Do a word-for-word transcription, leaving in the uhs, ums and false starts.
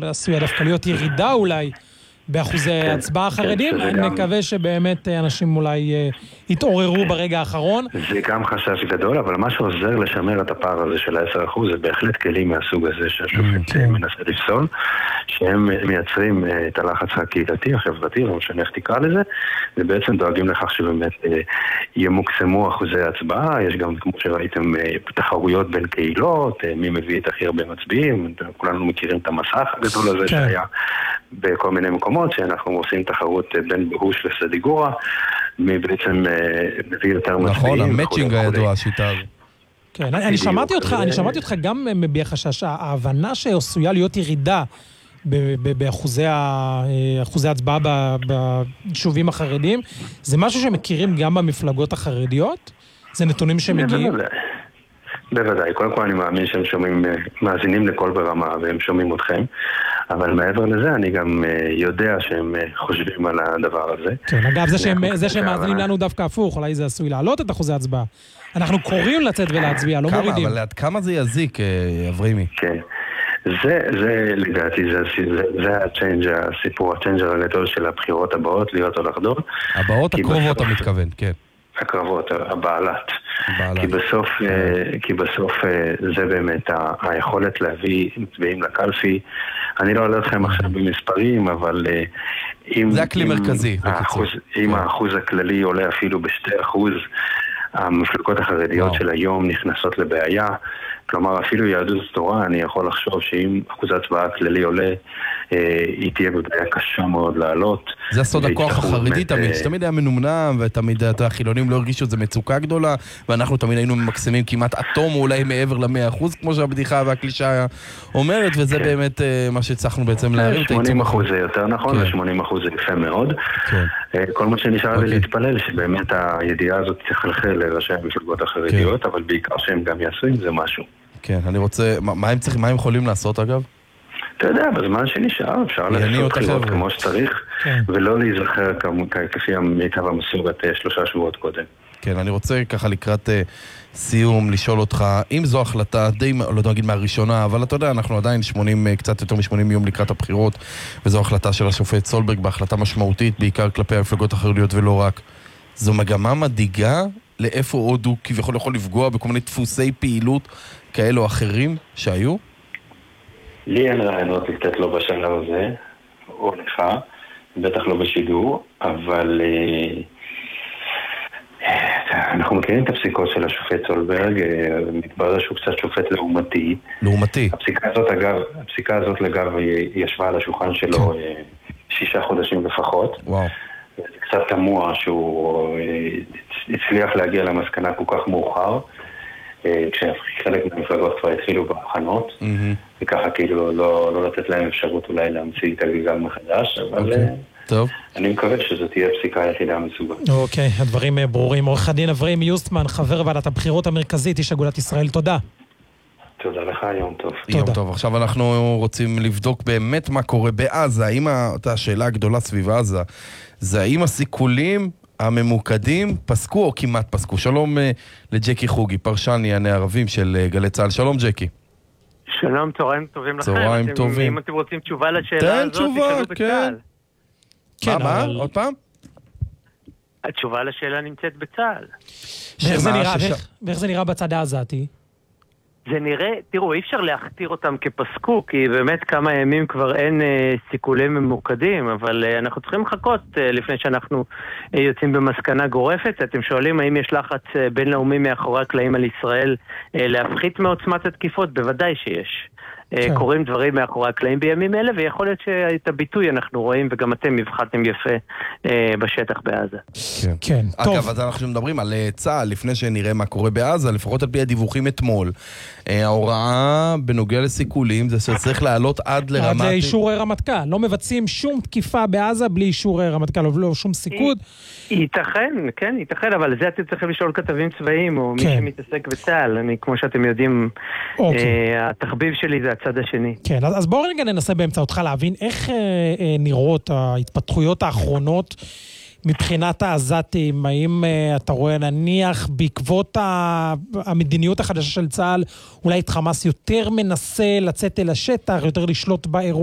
עשויה דווקא להיות ירידה אולי באחוזי הצבעה החרדים. נקווה שבאמת אנשים אולי יתעוררו ברגע האחרון. זה גם חשש גדול, אבל מה שעוזר לשמר את הפער הזה של ה-עשרה אחוז זה בהחלט כלים מהסוג הזה שהשופט מנסה לפסול, שהם מייצרים את הלחץ הקהילתי, החברתי, לא משנה איך תקרא לזה, ובעצם דואגים לכך שבאמת ימוקסמו אחוזי ההצבעה. יש גם, כמו שראיתם, תחרויות בין קהילות, מי מביא את הכי הרבה מצביעים, כולנו מכירים את המסך הגדול הזה שהיה בכל מיני מקומות, שאנחנו עושים תחרות בין בהוש לסדיגורה, מי בעצם מביא יותר מצביעים. נכון, המאצ'ינג הידוע, השיטה הזו. כן, אני שמעתי אותך, אני שמעתי אותך גם מביע חשש, ההבנה שעשויה להיות ירידה באחוזי ההצבעה ביישובים החרדים, זה משהו שמכירים גם במפלגות החרדיות? זה נתונים שמגיעים? בוודאי, קודם כל אני מאמין שהם שומעים, מאזינים לכל ברמה והם שומעים אתכם, אבל מעבר לזה אני גם יודע שהם חושבים על הדבר הזה. כן, אגב, זה שהם, זה שהם מאזינים לנו דווקא הפוך, אולי זה עשוי להעלות את אחוזי ההצבעה. אנחנו קוראים לצאת ולהצביע, לא מורידים. אבל עד כמה זה יזיק, אברימי? כן. זה, זה, לדעתי, זה, זה, זה הצ'יינג', הסיפור, הצ'יינג'ר הגדול של הבחירות הבאות, להיות או לחדור. הבאות הקרובות, אתה מתכוון, כן. הקרבות, הבעלת. כי בסוף, כי בסוף זה באמת היכולת להביא מצביעים לקלפי. אני לא עולה לכם עכשיו במספרים, אבל אם... זה הכלי מרכזי. אם האחוז הכללי עולה אפילו בשתי אחוז, המפלגות החרדיות של היום נכנסות לבעיה. כלומר, אפילו יהדות התורה, אני יכול לחשוב שאם אחוז ההצבעה הכללי עולה, היא תהיה בבעיה קשה מאוד לעלות. זה הסוד הכוח החרדי תמיד, שתמיד היה מנומנם, ותמיד החילונים לא הרגישו איזו מצוקה גדולה, ואנחנו תמיד היינו ממקסמים כמעט אטום, אולי מעבר ל-מאה אחוז, כמו שהבדיחה והקלישה אומרת, וזה באמת מה שהצלחנו בעצם להרים. שמונים אחוז זה יותר נכון, ו-שמונים אחוז זה יפה מאוד. כל מה שנשאר לי להתפלל, שבאמת הידיעה הזאת תחלחל לראשי המפלגות החרדיות, אבל בעיקר שהם גם יעשו עם זה משהו. כן, אני רוצה, מה הם צריכים, מה הם יכולים לעשות אגב? אתה יודע, בזמן שנשאר אפשר לעשות בחירות כמו שצריך, ולא להיזכר כפי המיטב המסורת שלושה שבועות קודם. כן, אני רוצה ככה לקראת סיום לשאול אותך, אם זו החלטה די, לא נגיד מהראשונה, אבל אתה יודע, אנחנו עדיין שמונים, קצת יותר מ-שמונים יום לקראת הבחירות, וזו החלטה של השופט סולברג בהחלטה משמעותית, בעיקר כלפי המפלגות החרדיות ולא רק. זו מגמה מדאיגה לאיפה עוד הוא כביכול יכול לפגוע בכל מיני דפוסי פעילות כאלו או אחרים שהיו? לי אין רעיונות לתת לו בשלב הזה, או לך, בטח לא בשידור, אבל אנחנו מכירים את הפסיקות של השופט סולברג, מתברר שהוא קצת שופט לעומתי. לעומתי. הפסיקה הזאת, אגב, הפסיקה הזאת לגב ישבה על השולחן שלו שישה חודשים לפחות. וואו. זה קצת תמוה שהוא הצליח להגיע למסקנה כל כך מאוחר, כשחלק מהמפלגות כבר התחילו בהכנות, וככה כאילו לא לתת להם אפשרות אולי להמציא את הגלגל מחדש, אבל אני מקווה שזו תהיה פסיקה היחידה מסוגה. אוקיי, הדברים ברורים. עורך הדין אברימי יוסטמן, חבר ועדת הבחירות המרכזית, איש אגודת ישראל, תודה. תודה לך, יום טוב. יום טוב. עכשיו אנחנו רוצים לבדוק באמת מה קורה בעזה. האם השאלה הגדולה סביב עזה, זה האם הסיכולים הממוקדים פסקו או כמעט פסקו? שלום לג'קי חוגי, פרשן לענייני ערבים של גלי צה"ל. שלום ג'קי. שלום, צהריים טובים לכם. צהריים טובים. אם אתם רוצים תשובה לשאלה הזאת, תשאלו בצה"ל. כן, מה? עוד פעם? התשובה לשאלה נמצאת בצה"ל. ואיך זה נראה בצד העזתי? זה נראה, תראו, אי אפשר להכתיר אותם כפסקו, כי באמת כמה ימים כבר אין אה, סיכולים ממוקדים, אבל אה, אנחנו צריכים לחכות אה, לפני שאנחנו אה, יוצאים במסקנה גורפת. אתם שואלים האם יש לחץ אה, בינלאומי מאחורי הקלעים על ישראל אה, להפחית מעוצמת התקיפות? בוודאי שיש. כן. קוראים דברים מאחורי הקלעים בימים אלה, ויכול להיות שאת הביטוי אנחנו רואים, וגם אתם הבחנתם יפה אה, בשטח בעזה. כן. כן. אגב, טוב. אז אנחנו מדברים על צה"ל, לפני שנראה מה קורה בעזה, לפחות על פי הדיווחים אתמול. אה, ההוראה בנוגע לסיכולים, זה שצריך לעלות עד לרמת... עד לאישור רמטכ"ל. לא מבצעים שום תקיפה בעזה בלי אישור רמטכ"ל, או לא שום סיכוד. ייתכן, כן, ייתכן, אבל זה אתם צריכים לשאול כתבים צבאיים, או כן. מי שמתעסק בצה"ל. אני, כמו שאתם יודעים, אוקיי. אה, התחביב שלי זה הצד השני. כן, אז, אז בואו רגע ננסה באמצעותך להבין איך אה, אה, נראות ההתפתחויות האחרונות מבחינת העזתים. האם אה, אתה רואה נניח בעקבות ה, המדיניות החדשה של צה"ל, אולי את חמאס יותר מנסה לצאת אל השטח, יותר לשלוט באירוע?